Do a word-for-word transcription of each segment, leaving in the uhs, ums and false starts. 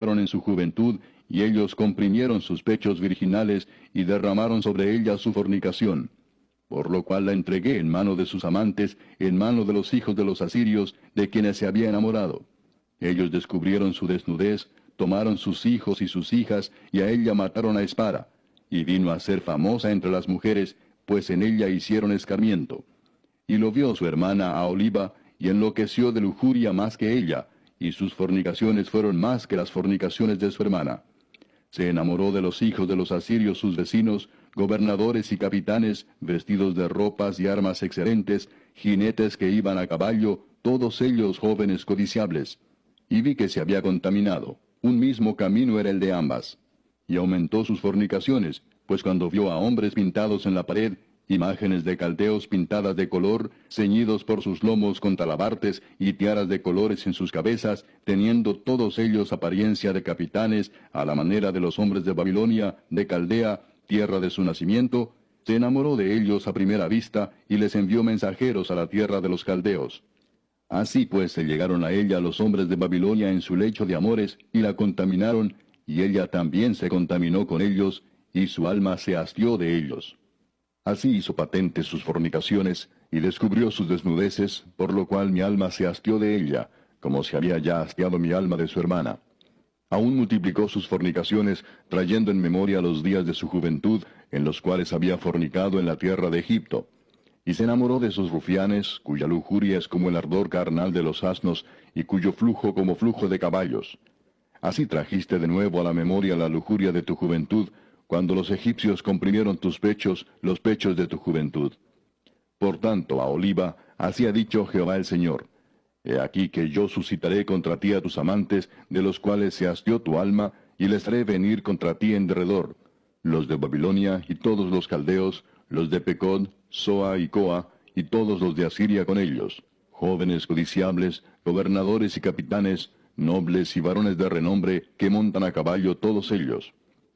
casaron en su juventud, y ellos comprimieron sus pechos virginales, y derramaron sobre ella su fornicación. Por lo cual la entregué en mano de sus amantes, en mano de los hijos de los asirios, de quienes se había enamorado. Ellos descubrieron su desnudez, tomaron sus hijos y sus hijas, y a ella mataron a espada, y vino a ser famosa entre las mujeres, pues en ella hicieron escarmiento. Y lo vio su hermana Aholiba, y enloqueció de lujuria más que ella, y sus fornicaciones fueron más que las fornicaciones de su hermana. Se enamoró de los hijos de los asirios sus vecinos, gobernadores y capitanes, vestidos de ropas y armas excelentes, jinetes que iban a caballo, todos ellos jóvenes codiciables. Y vi que se había contaminado, un mismo camino era el de ambas. Y aumentó sus fornicaciones, pues cuando vio a hombres pintados en la pared, imágenes de caldeos pintadas de color, ceñidos por sus lomos con talabartes y tiaras de colores en sus cabezas, teniendo todos ellos apariencia de capitanes, a la manera de los hombres de Babilonia, de Caldea, tierra de su nacimiento, se enamoró de ellos a primera vista, y les envió mensajeros a la tierra de los caldeos. Así pues se llegaron a ella los hombres de Babilonia en su lecho de amores, y la contaminaron, y ella también se contaminó con ellos, y su alma se hastió de ellos. Así hizo patentes sus fornicaciones, y descubrió sus desnudeces, por lo cual mi alma se hastió de ella, como se había ya hastiado mi alma de su hermana. Aún multiplicó sus fornicaciones, trayendo en memoria los días de su juventud, en los cuales había fornicado en la tierra de Egipto. Y se enamoró de sus rufianes, cuya lujuria es como el ardor carnal de los asnos, y cuyo flujo como flujo de caballos. Así trajiste de nuevo a la memoria la lujuria de tu juventud, cuando los egipcios comprimieron tus pechos, los pechos de tu juventud. Por tanto, Aholiba, así ha dicho Jehová el Señor: He aquí que yo suscitaré contra ti a tus amantes, de los cuales se hastió tu alma, y les haré venir contra ti en derredor, los de Babilonia y todos los caldeos, los de Pecod, Soa y Coa, y todos los de Asiria con ellos, jóvenes codiciables, gobernadores y capitanes, nobles y varones de renombre, que montan a caballo todos ellos.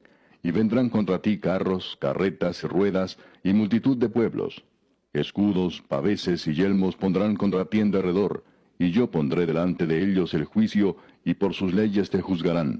Y vendrán contra ti carros, carretas y ruedas, y multitud de pueblos. Escudos, paveses y yelmos pondrán contra ti en derredor, y yo pondré delante de ellos el juicio, y por sus leyes te juzgarán.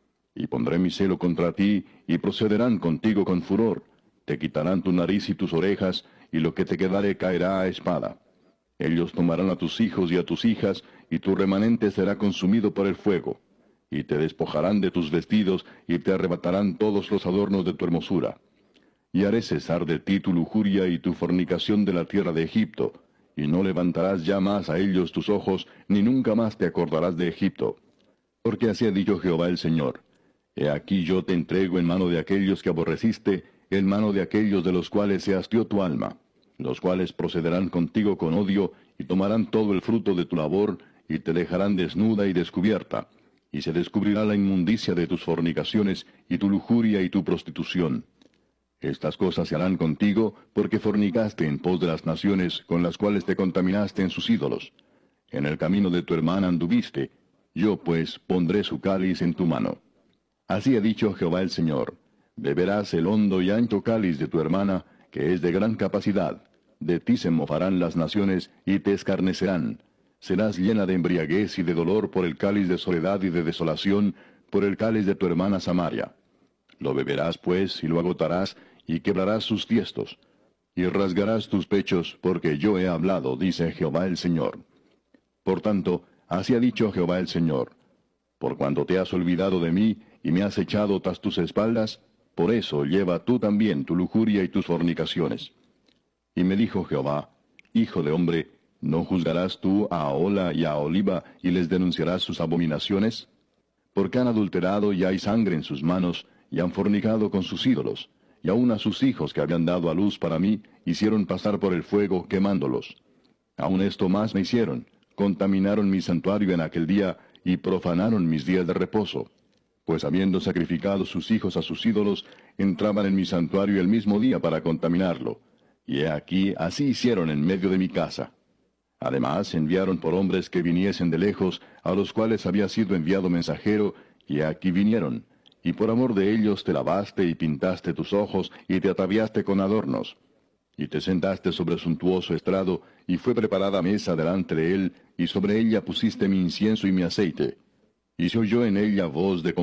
Y pondré mi celo contra ti, y procederán contigo con furor. Te quitarán tu nariz y tus orejas, y lo que te quedare caerá a espada. Ellos tomarán a tus hijos y a tus hijas, y tu remanente será consumido por el fuego. Y te despojarán de tus vestidos, y te arrebatarán todos los adornos de tu hermosura. Y haré cesar de ti tu lujuria y tu fornicación de la tierra de Egipto, y no levantarás ya más a ellos tus ojos, ni nunca más te acordarás de Egipto. Porque así ha dicho Jehová el Señor: He aquí yo te entrego en mano de aquellos que aborreciste, en mano de aquellos de los cuales se hastió tu alma, los cuales procederán contigo con odio, y tomarán todo el fruto de tu labor, y te dejarán desnuda y descubierta, y se descubrirá la inmundicia de tus fornicaciones, y tu lujuria y tu prostitución. Estas cosas se harán contigo, porque fornicaste en pos de las naciones, con las cuales te contaminaste en sus ídolos. En el camino de tu hermana anduviste, yo pues pondré su cáliz en tu mano. Así ha dicho Jehová el Señor: Beberás el hondo y ancho cáliz de tu hermana, que es de gran capacidad. De ti se mofarán las naciones, y te escarnecerán. Serás llena de embriaguez y de dolor por el cáliz de soledad y de desolación, por el cáliz de tu hermana Samaria. Lo beberás pues, y lo agotarás, y quebrarás sus tiestos. Y rasgarás tus pechos, porque yo he hablado, dice Jehová el Señor. Por tanto, así ha dicho Jehová el Señor: Por cuanto te has olvidado de mí, y me has echado tras tus espaldas, por eso lleva tú también tu lujuria y tus fornicaciones. Y me dijo Jehová: Hijo de hombre, ¿no juzgarás tú a Ahola y a Aholiba, y les denunciarás sus abominaciones? Porque han adulterado y hay sangre en sus manos, y han fornicado con sus ídolos, y aun a sus hijos que habían dado a luz para mí, hicieron pasar por el fuego, quemándolos. Aun esto más me hicieron: contaminaron mi santuario en aquel día, y profanaron mis días de reposo. Pues habiendo sacrificado sus hijos a sus ídolos, entraban en mi santuario el mismo día para contaminarlo. Y he aquí, así hicieron en medio de mi casa. Además enviaron por hombres que viniesen de lejos, a los cuales había sido enviado mensajero, y aquí vinieron. Y por amor de ellos te lavaste y pintaste tus ojos, y te ataviaste con adornos. Y te sentaste sobre suntuoso estrado, y fue preparada mesa delante de él, y sobre ella pusiste mi incienso y mi aceite. Y se oyó en ella voz de